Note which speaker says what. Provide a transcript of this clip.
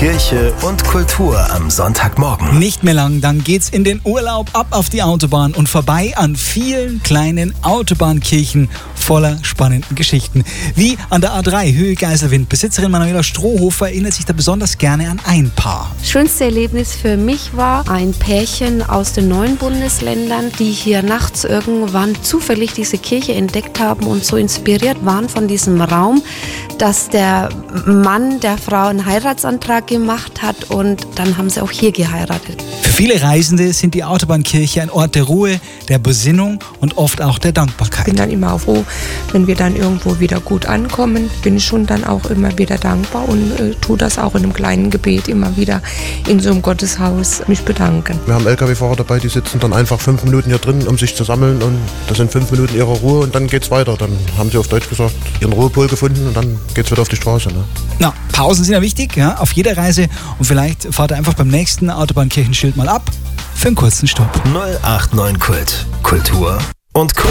Speaker 1: Kirche und Kultur am Sonntagmorgen.
Speaker 2: Nicht mehr lang, dann geht's in den Urlaub, ab auf die Autobahn und vorbei an vielen kleinen Autobahnkirchen voller spannenden Geschichten. Wie an der A3 Höhe Geiselwind. Besitzerin Manuela Strohhofer erinnert sich da besonders gerne an ein Paar.
Speaker 3: Das schönste Erlebnis für mich war ein Pärchen aus den 9 Bundesländern, die hier nachts irgendwann zufällig diese Kirche entdeckt haben und so inspiriert waren von diesem Raum, dass der Mann der Frau einen Heiratsantrag gemacht hat und dann haben sie auch hier geheiratet.
Speaker 2: Für viele Reisende sind die Autobahnkirche ein Ort der Ruhe, der Besinnung und oft auch der Dankbarkeit.
Speaker 4: Ich bin dann immer froh, wenn wir dann irgendwo wieder gut ankommen, bin ich schon dann auch immer wieder dankbar und tue das auch in einem kleinen Gebet immer wieder in so einem Gotteshaus mich bedanken.
Speaker 5: Wir haben LKW-Fahrer dabei, die sitzen dann einfach 5 Minuten hier drin, um sich zu sammeln und das sind 5 Minuten ihrer Ruhe und dann geht's weiter. Dann haben sie auf Deutsch gesagt ihren Ruhepol gefunden und dann geht's wieder auf die Straße. Ne?
Speaker 2: Na, Pausen sind ja wichtig, ja, auf jeder Reise und vielleicht fahrt ihr einfach beim nächsten Autobahnkirchenschild mal ab für einen kurzen Stopp.
Speaker 1: 089 Kult. Kultur und Kultur.